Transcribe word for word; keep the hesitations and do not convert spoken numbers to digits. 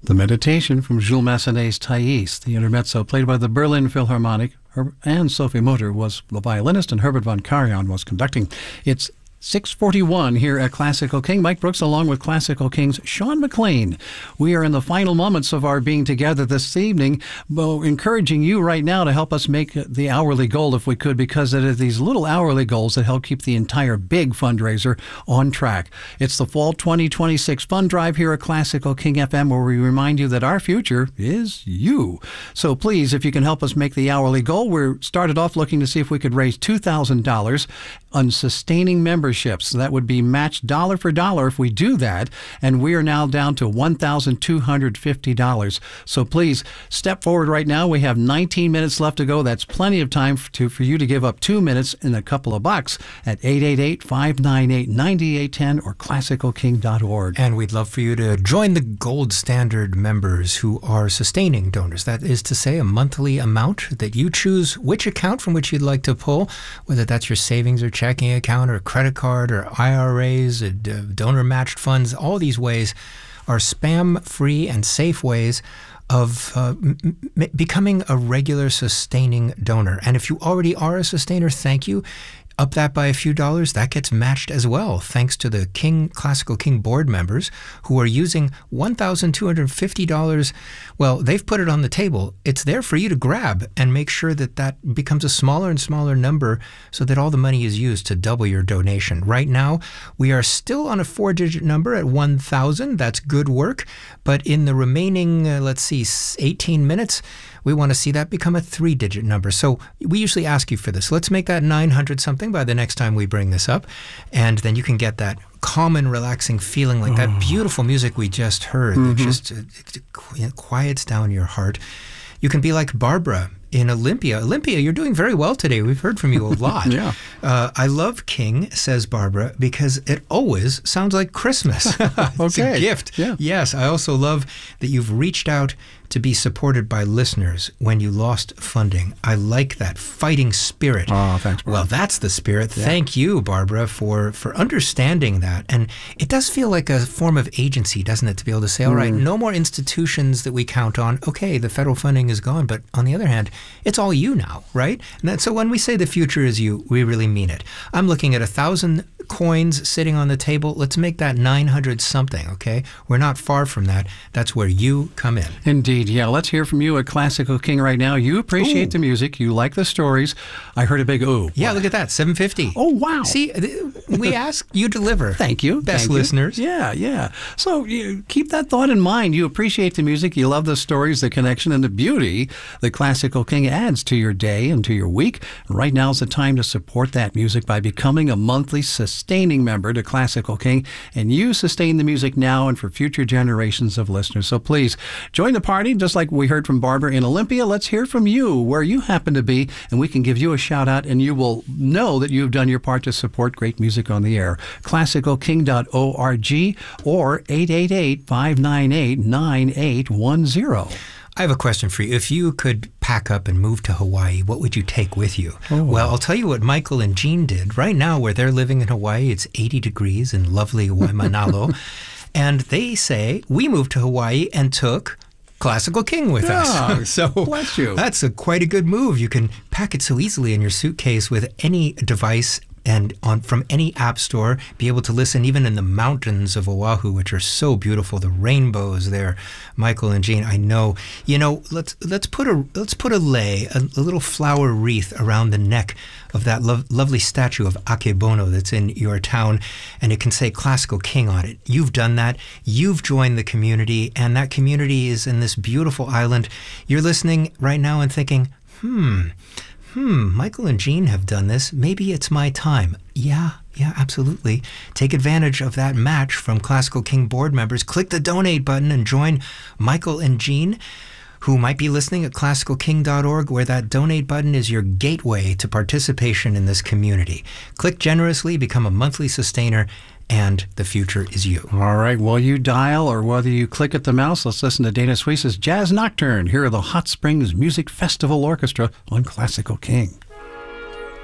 The Meditation from Jules Massenet's Thais, the intermezzo played by the Berlin Philharmonic, and Sophie Mutter was the violinist and Herbert von Karajan was conducting. It's six forty-one here at Classical King. Mike Brooks along with Classical King's Sean McLean. We are in the final moments of our being together this evening, well, encouraging you right now to help us make the hourly goal if we could, because it is these little hourly goals that help keep the entire big fundraiser on track. It's the Fall twenty twenty-six Fund Drive here at Classical King F M, where we remind you that our future is you. So please, if you can help us make the hourly goal, we're started off looking to see if we could raise two thousand dollars on sustaining memberships. That would be matched dollar for dollar if we do that, and we are now down to one thousand two hundred fifty dollars. So please step forward right now. We have nineteen minutes left to go. That's plenty of time to, for you to give up two minutes and a couple of bucks at eight eight eight, five nine eight, nine eight one zero or classical king dot org. And we'd love for you to join the Gold Standard members who are sustaining donors. That is to say, a monthly amount that you choose which account from which you'd like to pull, whether that's your savings or checking account or credit card or I R As, uh, donor matched funds. All these ways are spam-free and safe ways of uh, m- m- becoming a regular sustaining donor. And if you already are a sustainer, thank you. Up that by a few dollars, that gets matched as well, thanks to the King Classical King board members who are using one thousand two hundred fifty dollars. Well, they've put it on the table. It's there for you to grab and make sure that that becomes a smaller and smaller number so that all the money is used to double your donation. Right now, we are still on a four-digit number at one thousand. That's good work. But in the remaining, uh, let's see, eighteen minutes, we want to see that become a three-digit number. So we usually ask you for this. Let's make that nine hundred something by the next time we bring this up. And then you can get that calm and relaxing feeling like oh. that beautiful music we just heard mm-hmm. that just uh, it quiets down your heart. You can be like Barbara in Olympia. Olympia, you're doing very well today. We've heard from you a lot. yeah. Uh, I love King, says Barbara, because it always sounds like Christmas. It's okay. a gift. Yeah. Yes, I also love that you've reached out to be supported by listeners when you lost funding. I like that fighting spirit. Oh, thanks, Barbara. Well, that's the spirit. Yeah. Thank you, Barbara, for, for understanding that. And it does feel like a form of agency, doesn't it, to be able to say, all right, Mm. no more institutions that we count on. Okay, the federal funding is gone, but on the other hand, it's all you now, right? And that, so when we say the future is you, we really mean it. I'm looking at a thousand coins sitting on the table. Let's make that nine hundred something, okay? We're not far from that. That's where you come in. Indeed, yeah. Let's hear from you at Classical King right now. You appreciate Ooh. the music. You like the stories. I heard a big ooh. Yeah, look at that, seven fifty. Oh, wow. See, th- we ask, you deliver. Thank you. Best Thank you. listeners. Yeah, yeah. So you keep that thought in mind. You appreciate the music. You love the stories, the connection, and the beauty that Classical King adds to your day and to your week. Right now is the time to support that music by becoming a monthly sustaining member to Classical King, and you sustain the music now and for future generations of listeners. So please join the party, just like we heard from Barbara in Olympia. Let's hear from you where you happen to be, and we can give you a shout out, and you will know that you've done your part to support great music on the air. classical king dot org or eight eight eight, five nine eight, nine eight one zero. I have a question for you. If you could pack up and move to Hawaii, what would you take with you? Oh. Well, I'll tell you what Michael and Jean did. Right now, where they're living in Hawaii, it's eighty degrees in lovely Waimanalo. And they say, we moved to Hawaii and took Classical King with Yeah, us. So bless you. That's a, quite a good move. You can pack it so easily in your suitcase with any device and on from any app store, be able to listen even in the mountains of Oahu, which are so beautiful, the rainbows there. Michael and Jean, I know. You know, let's let's put a let's put a lei, a, a little flower wreath around the neck of that lo- lovely statue of Akebono that's in your town, and it can say Classical King on it. You've done that. You've joined the community, and that community is in this beautiful island. You're listening right now and thinking, hmm, hmm, Michael and Jean have done this. Maybe it's my time. Yeah, yeah, absolutely. Take advantage of that match from Classical King board members. Click the donate button and join Michael and Jean, who might be listening at classical king dot org, where that donate button is your gateway to participation in this community. Click generously, become a monthly sustainer, and the future is you. All right. While you dial or whether you click at the mouse, let's listen to Dana Suisse's Jazz Nocturne. Here are the Hot Springs Music Festival Orchestra on Classical King.